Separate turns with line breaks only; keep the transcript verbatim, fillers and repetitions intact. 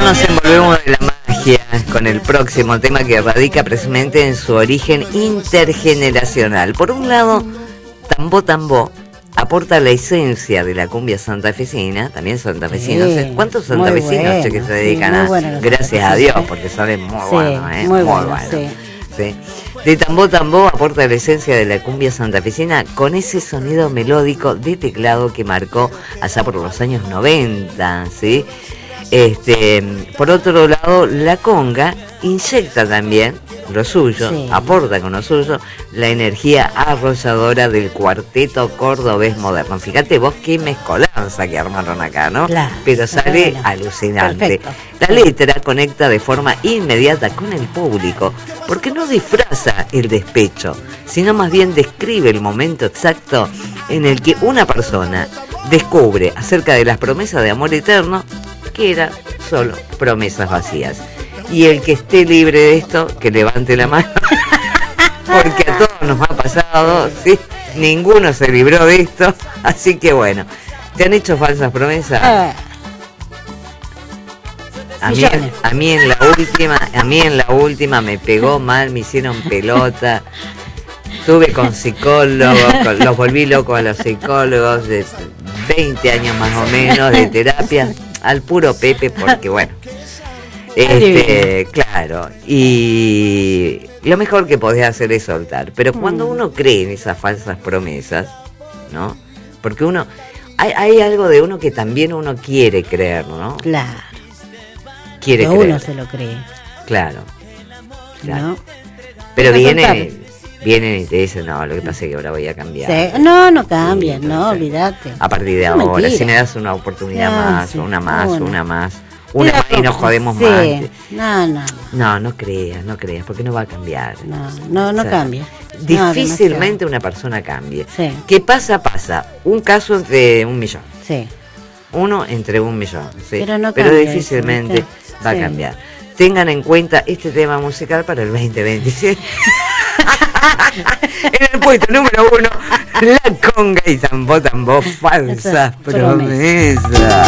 Nos envolvemos de la magia con el próximo tema que radica precisamente en su origen intergeneracional. Por un lado, Tambó Tambó aporta la esencia de la cumbia santafesina, también santafesinos. Sí, ¿cuántos santafesinos bueno, che, que se dedican sí, a? Bueno, gracias a Dios, porque saben muy sí, bueno, ¿eh? Muy, muy bueno. bueno. Sí. Sí. De Tambó Tambó aporta la esencia de la cumbia santafesina con ese sonido melódico de teclado que marcó allá por los años noventa, ¿sí? Este, por otro lado, la conga inyecta también lo suyo, sí. aporta con lo suyo la energía arrolladora del cuarteto cordobés moderno. Fíjate vos qué mezcolanza que armaron acá, ¿no? Claro, pero sale bueno. alucinante. Perfecto. La letra conecta de forma inmediata con el público, porque no disfraza el despecho, sino más bien describe el momento exacto en el que una persona descubre acerca de las promesas de amor eterno que eran solo promesas vacías. Y el que esté libre de esto, que levante la mano, porque a todos nos ha pasado, ¿sí? Ninguno se libró de esto, así que bueno, ¿te han hecho falsas promesas? A mí, a mí en la última, a mí en la última me pegó mal, me hicieron pelota, estuve con psicólogos, con, los volví locos a los psicólogos de veinte años más o menos de terapia, al puro Pepe, porque bueno. Este, claro, y lo mejor que podés hacer es soltar. Pero cuando uno cree en esas falsas promesas, ¿no? Porque uno, hay, hay algo de uno que también uno quiere creer, ¿no?
Claro.
Quiere
Pero
creer.
uno se lo cree.
Claro. Claro.
¿No?
Pero vienen, vienen y te dicen, no, lo que pasa es que ahora voy a cambiar.
Sí. No, no cambias, sí, no, olvídate.
A partir de
no,
ahora,
mentira.
si me das una oportunidad
no,
más,
sí,
una más,
bueno.
una más. Una más y nos jodemos
sí.
más.
No, no.
No, no creas, no creas, porque no va a cambiar.
No, no, no o sea, cambia.
Difícilmente
no,
una persona cambie.
Sí.
¿Qué pasa? Pasa. Un caso entre un millón.
Sí.
Uno entre un millón. ¿Sí?
Pero, no
Pero
cambia
difícilmente
eso,
va
sí.
a cambiar. Tengan en cuenta este tema musical para el veinte veinte. En el puesto número uno, la conga y Tambó Tambó, falsas promesas.